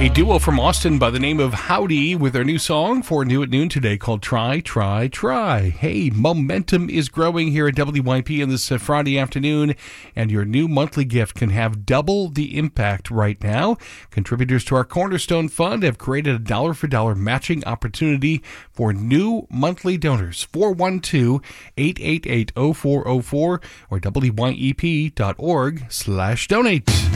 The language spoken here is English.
A duo from Austin by the name of Howdy with their new song for New at Noon today called Try, Try, Try. Hey, momentum is growing here at WYP on this Friday afternoon, and your new monthly gift can have double the impact right now. Contributors to our Cornerstone Fund have created a dollar-for-dollar matching opportunity for new monthly donors. 412-888-0404 or WYEP.org/donate.